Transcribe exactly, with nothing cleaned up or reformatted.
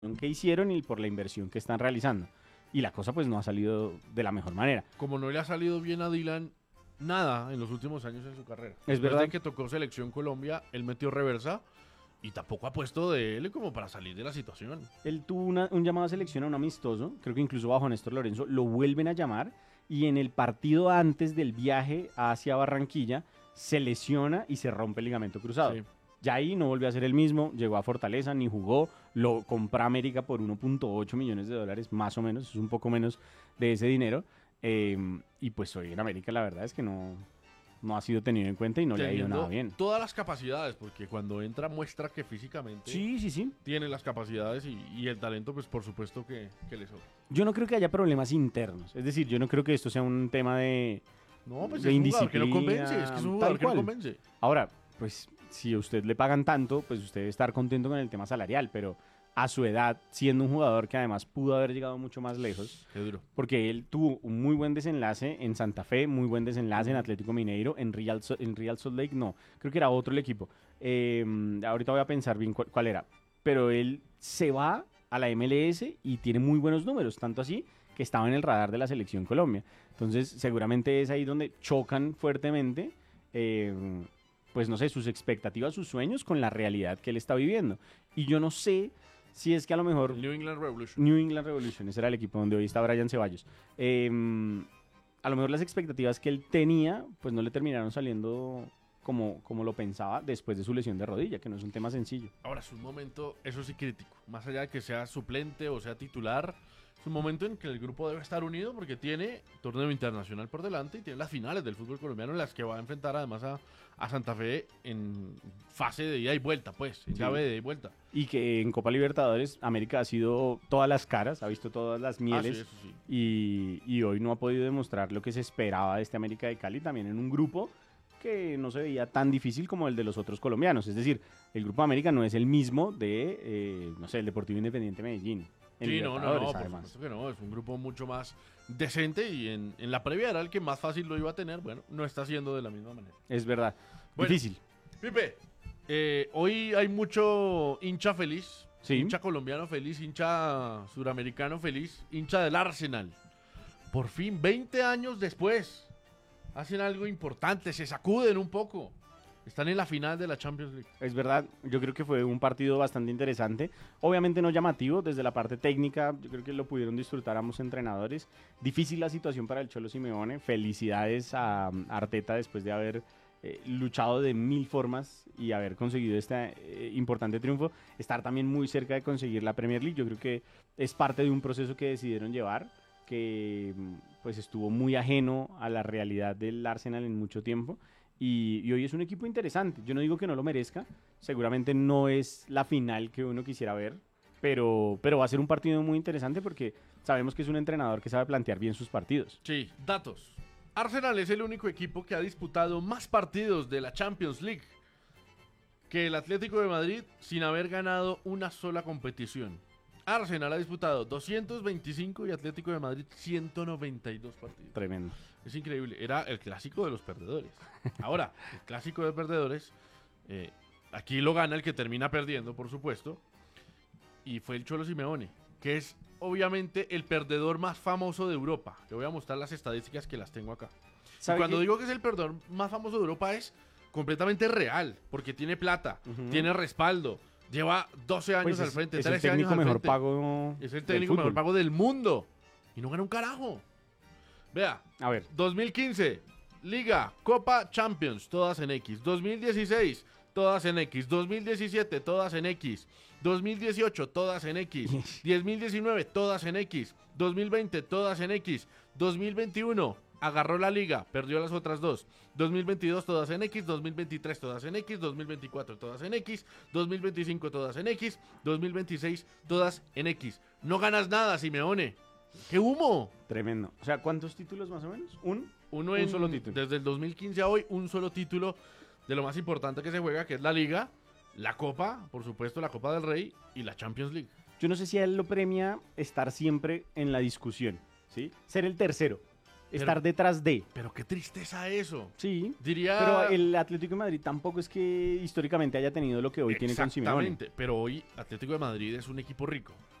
que hicieron y por la inversión que están realizando. Y la cosa pues no ha salido de la mejor manera. Como no le ha salido bien a Dylan nada en los últimos años en su carrera. Es Después verdad de que tocó Selección Colombia, él metió reversa y tampoco ha puesto de él como para salir de la situación. Él tuvo una- un llamado a selección a un amistoso, creo que incluso bajo Néstor Lorenzo, lo vuelven a llamar y en el partido antes del viaje hacia Barranquilla se lesiona y se rompe el ligamento cruzado. Sí. Ya ahí no volvió a ser el mismo, llegó a Fortaleza, ni jugó, lo compró América por uno punto ocho millones de dólares, más o menos, es un poco menos de ese dinero. eh, y pues hoy en América la verdad es que no, no ha sido tenido en cuenta y no le ha ido Teniendo nada bien. todas las capacidades, porque cuando entra muestra que físicamente Sí, sí, sí. tiene las capacidades y, y el talento, pues por supuesto que, que le sobra. Yo no creo que haya problemas internos, es decir, yo no creo que esto sea un tema de... No, pues de es un jugador que no indisciplina, convence, es que es un tal jugador que no cual. convence. Ahora, pues si a usted le pagan tanto, pues usted debe estar contento con el tema salarial, pero a su edad, siendo un jugador que además pudo haber llegado mucho más lejos, Qué duro. porque él tuvo un muy buen desenlace en Santa Fe, muy buen desenlace en Atlético Mineiro, en Real, So- en Real Salt Lake, no, creo que era otro el equipo. Eh, ahorita voy a pensar bien cuál, cuál era, pero él se va a la M L S y tiene muy buenos números, tanto así que estaba en el radar de la selección Colombia. Entonces, seguramente es ahí donde chocan fuertemente, eh, pues no sé, sus expectativas, sus sueños con la realidad que él está viviendo. Y yo no sé si es que a lo mejor El New England Revolution. New England Revolution, ese era el equipo donde hoy está Brian Ceballos. Eh, a lo mejor las expectativas que él tenía, pues no le terminaron saliendo como, como lo pensaba después de su lesión de rodilla, que no es un tema sencillo. Ahora es un momento, eso sí, crítico. Más allá de que sea suplente o sea titular, es un momento en que el grupo debe estar unido porque tiene torneo internacional por delante y tiene las finales del fútbol colombiano en las que va a enfrentar además a, a Santa Fe en fase de ida y vuelta, pues, en Sí. llave de ida y vuelta. Y que en Copa Libertadores América ha sido todas las caras, ha visto todas las Ah, sí, mieles eso sí. y, y hoy no ha podido demostrar lo que se esperaba de este América de Cali, también en un grupo que no se veía tan difícil como el de los otros colombianos. Es decir, el grupo de América no es el mismo de, eh, no sé, el Deportivo Independiente Medellín. En Sí, no, no, Libertadores, no, por además. supuesto que no, es un grupo mucho más decente y en, en la previa era el que más fácil lo iba a tener, bueno, no está haciendo de la misma manera. Es verdad. Bueno. Difícil. Pipe, eh, hoy hay mucho hincha feliz, Sí. hincha colombiano feliz, hincha suramericano feliz, hincha del Arsenal. Por fin, veinte años después, hacen algo importante, se sacuden un poco. Están en la final de la Champions League. Es verdad, yo creo que fue un partido bastante interesante. Obviamente no llamativo desde la parte técnica, yo creo que lo pudieron disfrutar ambos entrenadores. Difícil la situación para el Cholo Simeone. Felicidades a, a Arteta después de haber eh, luchado de mil formas y haber conseguido este eh, importante triunfo. Estar también muy cerca de conseguir la Premier League. Yo creo que es parte de un proceso que decidieron llevar, que pues estuvo muy ajeno a la realidad del Arsenal en mucho tiempo. Y, y hoy es un equipo interesante. Yo no digo que no lo merezca. Seguramente no es la final que uno quisiera ver. Pero, pero va a ser un partido muy interesante porque sabemos que es un entrenador que sabe plantear bien sus partidos. Sí, datos. Arsenal es el único equipo que ha disputado más partidos de la Champions League que el Atlético de Madrid sin haber ganado una sola competición. Arsenal ha disputado doscientos veinticinco y Atlético de Madrid ciento noventa y dos partidos. Tremendo. Es increíble. Era el clásico de los perdedores. Ahora, el clásico de perdedores, eh, aquí lo gana el que termina perdiendo, por supuesto, y fue el Cholo Simeone, que es obviamente el perdedor más famoso de Europa. Le voy a mostrar las estadísticas que las tengo acá. Y ¿Sabe cuando qué? digo que es el perdedor más famoso de Europa es completamente real, porque tiene plata, Ujú. tiene respaldo, lleva doce años Pues al es, frente, es el trece años técnico al mejor frente. pago. Es el del técnico mejor fútbol. pago del mundo. Y no gana un carajo. Vea, A ver, dos mil quince, Liga, Copa, Champions, todas en X. dos mil dieciséis, todas en X. dos mil diecisiete, todas en X. dos mil dieciocho, todas en X. dos mil diecinueve, todas en X. dos mil veinte, todas en X. dos mil veintiuno, agarró la Liga, perdió las otras dos. dos mil veintidós, todas en X. dos mil veintitrés, todas en X. dos mil veinticuatro, todas en X. dos mil veinticinco, todas en X. dos mil veintiséis, todas en X. No ganas nada, Simeone. ¡Qué humo! tremendo. O sea, ¿cuántos títulos más o menos? ¿Un? Uno Un en, solo título. Desde el dos mil quince a hoy, un solo título de lo más importante que se juega, que es la Liga, la Copa, por supuesto, la Copa del Rey y la Champions League. Yo no sé si a él lo premia estar siempre en la discusión, ¿sí? Ser el tercero. estar Pero- detrás de. Pero qué tristeza eso. Sí, Diría... pero el Atlético de Madrid tampoco es que históricamente haya tenido lo que hoy tiene con Simeone. Exactamente, pero hoy Atlético de Madrid es un equipo rico.